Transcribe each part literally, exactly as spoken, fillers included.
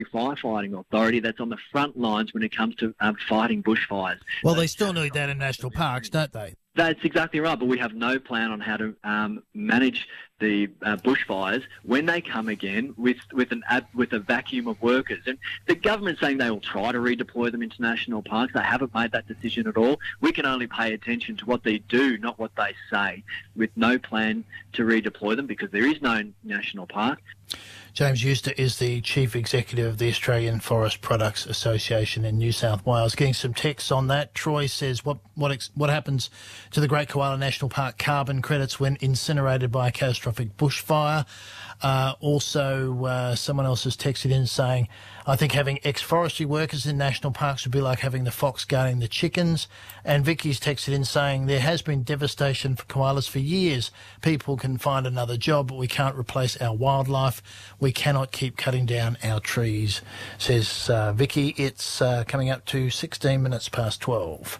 firefighting authority that's on the front lines when it comes to um, fighting bushfires. Well, they still need that in national parks, don't they? That's exactly right, but we have no plan on how to um, manage the uh, bushfires when they come again with with an ab- with a vacuum of workers. And the government's saying they will try to redeploy them into national parks. They haven't made that decision at all. We can only pay attention to what they do, not what they say, with no plan to redeploy them because there is no national park. James Euster is the Chief Executive of the Australian Forest Products Association in New South Wales. Getting some texts on that. Troy says, what what ex- what happens to the Great Koala National Park carbon credits when incinerated by a catastrophic bushfire? Uh, also, uh, someone else has texted in saying, I think having ex-forestry workers in national parks would be like having the fox guarding the chickens. And Vicky's texted in saying, there has been devastation for koalas for years. People can find another job, but we can't replace our wildlife. We cannot keep cutting down our trees, says uh, Vicky. It's uh, coming up to sixteen minutes past twelve.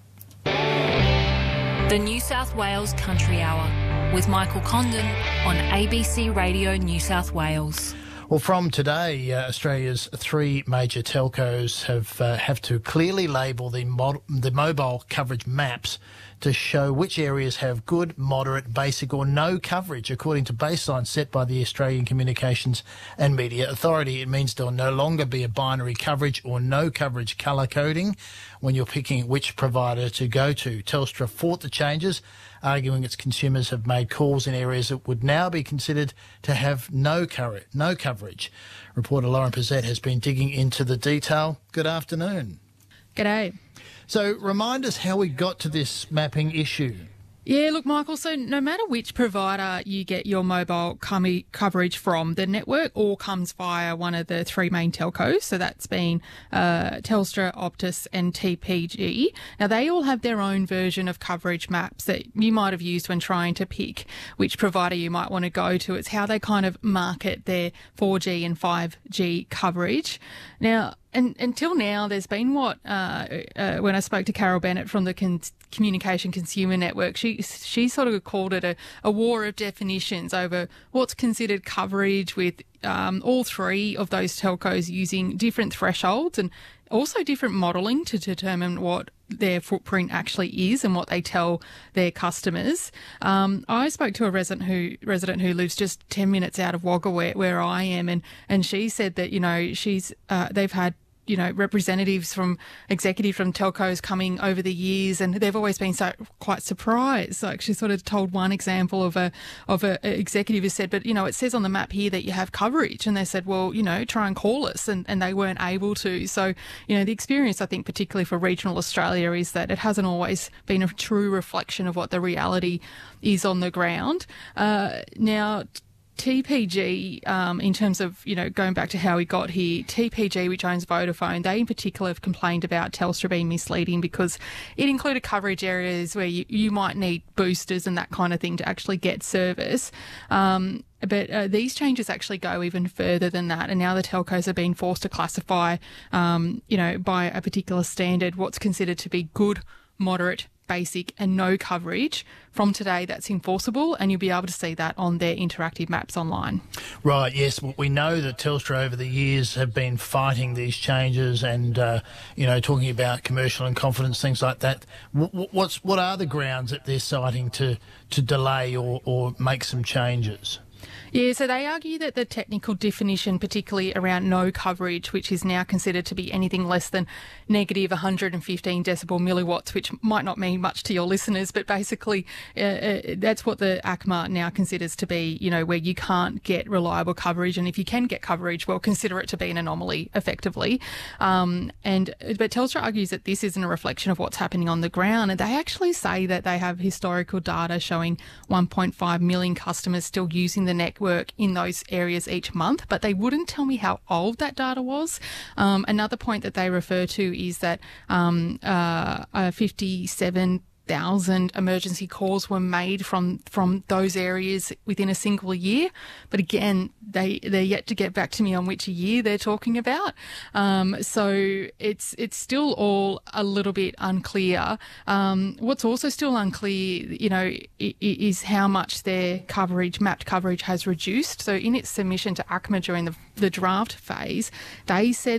The New South Wales Country Hour with Michael Condon on A B C Radio New South Wales. Well, from today, uh, Australia's three major telcos have uh, have to clearly label the mod- the mobile coverage maps to show which areas have good, moderate, basic or no coverage, according to baselines set by the Australian Communications and Media Authority. It means there will no longer be a binary coverage or no coverage colour coding when you're picking which provider to go to. Telstra fought the changes, arguing its consumers have made calls in areas that would now be considered to have no, cur- no coverage. Reporter Lauren Pizzette has been digging into the detail. Good afternoon. G'day. So remind us how we got to this mapping issue. Yeah, look, Michael, so no matter which provider you get your mobile com- coverage from, the network all comes via one of the three main telcos. So that's been uh, Telstra, Optus and T P G. Now, they all have their own version of coverage maps that you might have used when trying to pick which provider you might want to go to. It's how they kind of market their four G and five G coverage. Now, And until now, there's been what, uh, uh, when I spoke to Carol Bennett from the Con- Communication Consumer Network, she she sort of called it a, a war of definitions over what's considered coverage, with um, all three of those telcos using different thresholds and also different modelling to determine what their footprint actually is and what they tell their customers. Um, I spoke to a resident who resident who lives just ten minutes out of Wagga, where, where I am, and, and she said that, you know, she's uh, they've had you know, representatives from executive from telcos coming over the years, and they've always been so quite surprised. Like, she sort of told one example of a of a, a executive who said, but, you know, it says on the map here that you have coverage. And they said, well, you know, try and call us. And, and they weren't able to. So, you know, the experience, I think, particularly for regional Australia, is that it hasn't always been a true reflection of what the reality is on the ground. Uh, now, T P G, um, in terms of, you know, going back to how we got here, T P G, which owns Vodafone, they in particular have complained about Telstra being misleading because it included coverage areas where you, you might need boosters and that kind of thing to actually get service. Um, But uh, these changes actually go even further than that. And now the telcos are being forced to classify, um, you know, by a particular standard, what's considered to be good, moderate, basic and no coverage. From today, that's enforceable, and you'll be able to see that on their interactive maps online. Right, yes. Well, we know that Telstra over the years have been fighting these changes and, uh, you know, talking about commercial and confidence, things like that. What's, what are the grounds that they're citing to, to delay or, or make some changes? Yeah, so they argue that the technical definition, particularly around no coverage, which is now considered to be anything less than negative one hundred fifteen decibel milliwatts, which might not mean much to your listeners, but basically uh, uh, that's what the A C M A now considers to be, you know, where you can't get reliable coverage. And if you can get coverage, well, consider it to be an anomaly, effectively. Um, and but Telstra argues that this isn't a reflection of what's happening on the ground. And they actually say that they have historical data showing one point five million customers still using the network in those areas each month, but they wouldn't tell me how old that data was. Um, another point that they refer to is that um, uh, uh, fifty-seven thousand emergency calls were made from from those areas within a single year. But again, they they're yet to get back to me on which year they're talking about. Um, so it's it's still all a little bit unclear. Um, what's also still unclear, you know, is how much their coverage, mapped coverage, has reduced. So in its submission to A C M A during the, the draft phase, they said